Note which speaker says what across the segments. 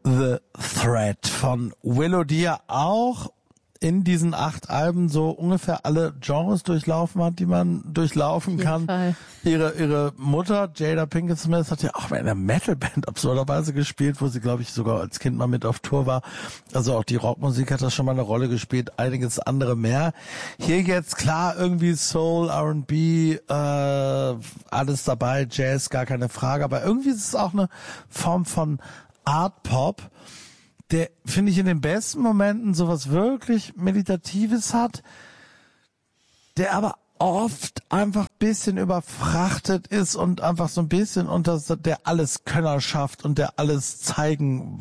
Speaker 1: the Thread von Willow, die ja auch in diesen 8 Alben so ungefähr alle Genres durchlaufen hat, die man durchlaufen kann.
Speaker 2: Fall.
Speaker 1: Ihre Mutter, Jada Pinkett Smith, hat ja auch bei einer Metalband absurderweise gespielt, wo sie, glaube ich, sogar als Kind mal mit auf Tour war. Also auch die Rockmusik hat da schon mal eine Rolle gespielt, einiges andere mehr. Hier jetzt klar irgendwie Soul, R&B, alles dabei, Jazz, gar keine Frage, aber irgendwie ist es auch eine Form von Art Pop, der, finde ich, in den besten Momenten sowas wirklich Meditatives hat, der aber oft einfach ein bisschen überfrachtet ist und einfach so ein bisschen unter der Alleskönnerschaft und dem alles zeigen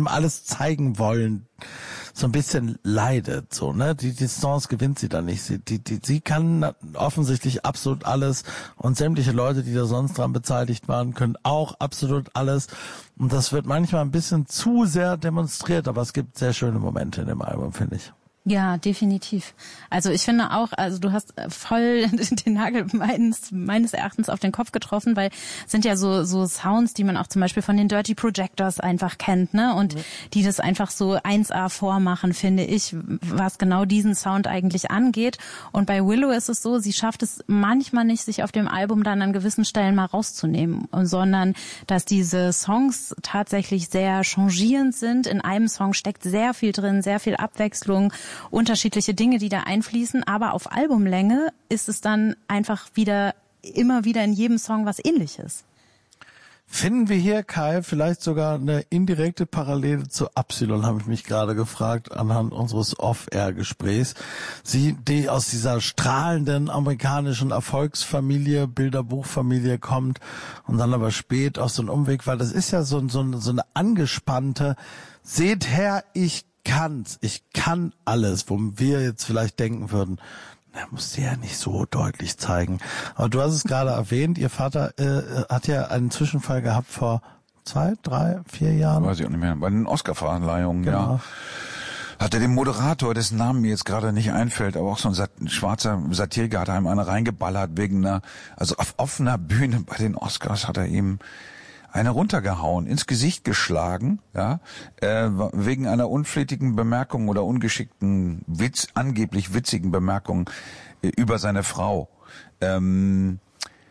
Speaker 1: wollen, so ein bisschen leidet, so, ne? Die Distanz gewinnt sie da nicht. Sie kann offensichtlich absolut alles und sämtliche Leute, die da sonst dran beteiligt waren, können auch absolut alles. Und das wird manchmal ein bisschen zu sehr demonstriert, aber es gibt sehr schöne Momente in dem Album, finde ich.
Speaker 2: Ja, definitiv. Also ich finde auch, also du hast voll den Nagel meines Erachtens auf den Kopf getroffen, weil es sind ja so Sounds, die man auch zum Beispiel von den Dirty Projectors einfach kennt, ne? Und die das einfach so 1A vormachen, finde ich, was genau diesen Sound eigentlich angeht. Und bei Willow ist es so, sie schafft es manchmal nicht, sich auf dem Album dann an gewissen Stellen mal rauszunehmen, sondern dass diese Songs tatsächlich sehr changierend sind. In einem Song steckt sehr viel drin, sehr viel Abwechslung, unterschiedliche Dinge, die da einfließen, aber auf Albumlänge ist es dann einfach immer wieder in jedem Song was Ähnliches.
Speaker 1: Finden wir hier, Kai, vielleicht sogar eine indirekte Parallele zu Absilon, habe ich mich gerade gefragt, anhand unseres Off-Air-Gesprächs. Sie, die aus dieser strahlenden amerikanischen Erfolgsfamilie, Bilderbuchfamilie kommt und dann aber spät auf so einen Umweg, weil das ist ja so eine angespannte, seht her, ich kann alles, wo wir jetzt vielleicht denken würden, na, muss sie ja nicht so deutlich zeigen. Aber du hast es gerade erwähnt, ihr Vater hat ja einen Zwischenfall gehabt vor 2, 3, 4 Jahren.
Speaker 3: Weiß ich auch nicht mehr. Bei den Oscar-Verleihungen,
Speaker 1: Genau.
Speaker 3: ja. Hat er den Moderator, dessen Namen mir jetzt gerade nicht einfällt, aber auch so ein schwarzer Satiriker, hat einem eine reingeballert wegen also auf offener Bühne bei den Oscars hat er ihm eine runtergehauen, ins Gesicht geschlagen, ja, wegen einer unflätigen Bemerkung oder ungeschickten angeblich witzigen Bemerkung über seine Frau. Ja, in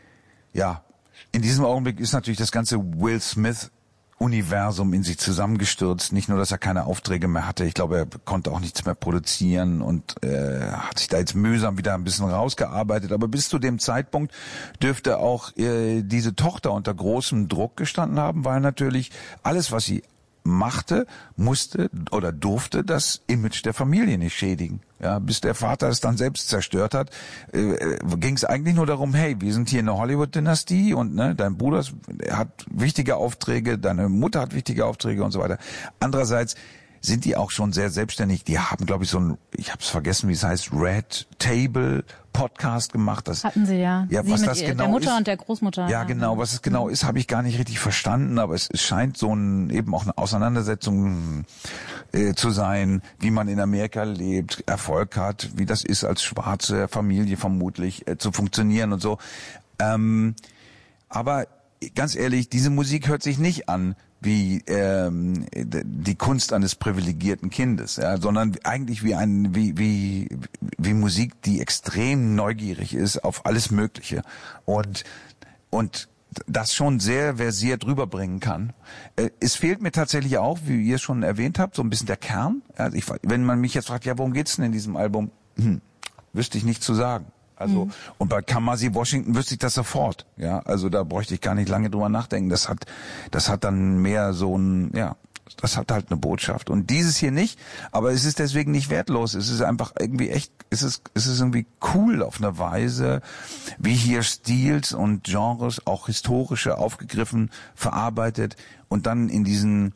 Speaker 3: diesem Augenblick ist natürlich das ganze Will Smith Universum in sich zusammengestürzt. Nicht nur, dass er keine Aufträge mehr hatte, ich glaube, er konnte auch nichts mehr produzieren und hat sich da jetzt mühsam wieder ein bisschen rausgearbeitet. Aber bis zu dem Zeitpunkt dürfte auch diese Tochter unter großem Druck gestanden haben, weil natürlich alles, was sie machte, musste oder durfte das Image der Familie nicht schädigen. Ja, bis der Vater es dann selbst zerstört hat, ging es eigentlich nur darum, hey, wir sind hier in der Hollywood-Dynastie und ne, dein Bruder hat wichtige Aufträge, deine Mutter hat wichtige Aufträge und so weiter. Andererseits sind die auch schon sehr selbstständig. Die haben, glaube ich, ich habe es vergessen, wie es heißt, Red Table Podcast gemacht. Das
Speaker 2: hatten sie ja.
Speaker 3: Ja,
Speaker 2: sie
Speaker 3: was
Speaker 2: mit
Speaker 3: das genau
Speaker 2: der Mutter
Speaker 3: ist,
Speaker 2: und der Großmutter.
Speaker 3: Ja, genau. Was es genau ist, habe ich gar nicht richtig verstanden. Aber es scheint so eben auch eine Auseinandersetzung zu sein, wie man in Amerika lebt, Erfolg hat, wie das ist als schwarze Familie vermutlich zu funktionieren und so. Aber ganz ehrlich, diese Musik hört sich nicht an wie die Kunst eines privilegierten Kindes, ja, sondern eigentlich wie Musik, die extrem neugierig ist auf alles Mögliche und das schon sehr versiert rüberbringen kann. Es fehlt mir tatsächlich auch, wie ihr schon erwähnt habt, so ein bisschen der Kern. Also wenn man mich jetzt fragt, ja, worum geht's denn in diesem Album? Wüsste ich nicht zu sagen. Also, und bei Kamasi Washington wüsste ich das sofort. Ja, also da bräuchte ich gar nicht lange drüber nachdenken. Das hat dann mehr so das hat halt eine Botschaft. Und dieses hier nicht, aber es ist deswegen nicht wertlos. Es ist einfach irgendwie es ist irgendwie cool auf eine Weise, wie hier Stils und Genres, auch historische, aufgegriffen, verarbeitet und dann in diesen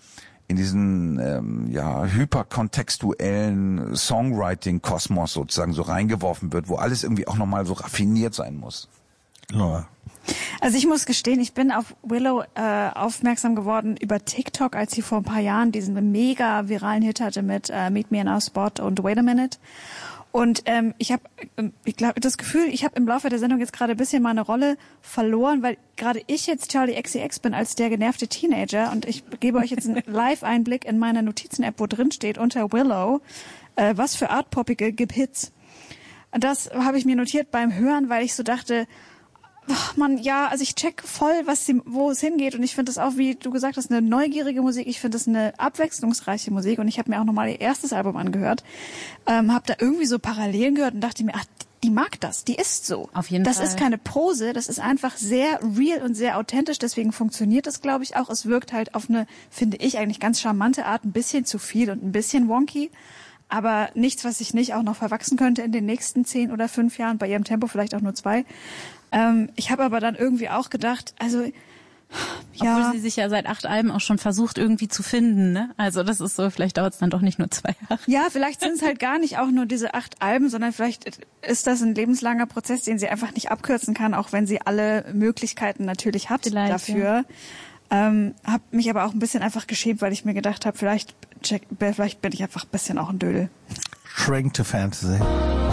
Speaker 3: hyperkontextuellen Songwriting-Kosmos sozusagen so reingeworfen wird, wo alles irgendwie auch nochmal so raffiniert sein muss.
Speaker 1: Ja.
Speaker 4: Also ich muss gestehen, ich bin auf Willow aufmerksam geworden über TikTok, als sie vor ein paar Jahren diesen mega viralen Hit hatte mit Meet Me in Our Spot und Wait a Minute. Und ich habe das Gefühl, ich habe im Laufe der Sendung jetzt gerade ein bisschen meine Rolle verloren, weil gerade ich jetzt Charli XCX bin als der genervte Teenager und ich gebe euch jetzt einen Live-Einblick in meine Notizen-App, wo drin steht unter Willow, was für Artpoppige gib Hits. Und das habe ich mir notiert beim Hören, weil ich so dachte, ach man, ja, also ich check voll, wo es hingeht und ich finde das auch, wie du gesagt hast, eine neugierige Musik. Ich finde das eine abwechslungsreiche Musik und ich habe mir auch nochmal ihr erstes Album angehört, habe da irgendwie so Parallelen gehört und dachte mir, ach, die mag das, die ist so.
Speaker 2: Auf jeden
Speaker 4: Fall. Das ist keine Pose, das ist einfach sehr real und sehr authentisch, deswegen funktioniert das, glaube ich, auch. Es wirkt halt auf eine, finde ich, eigentlich ganz charmante Art, ein bisschen zu viel und ein bisschen wonky. Aber nichts, was sich nicht auch noch verwachsen könnte in den nächsten 10 oder 5 Jahren, bei ihrem Tempo vielleicht auch nur 2. Ich habe aber dann irgendwie auch gedacht, also ja.
Speaker 2: Obwohl sie sich ja seit 8 Alben auch schon versucht irgendwie zu finden, ne? Also das ist so, vielleicht dauert es dann doch nicht nur 2 Jahre.
Speaker 4: Ja, vielleicht sind es halt gar nicht auch nur diese 8 Alben, sondern vielleicht ist das ein lebenslanger Prozess, den sie einfach nicht abkürzen kann, auch wenn sie alle Möglichkeiten natürlich hat vielleicht, dafür. Ja. Habe mich aber auch ein bisschen einfach geschämt, weil ich mir gedacht habe, vielleicht bin ich einfach ein bisschen auch ein Dödel.
Speaker 1: Shrink to Fantasy.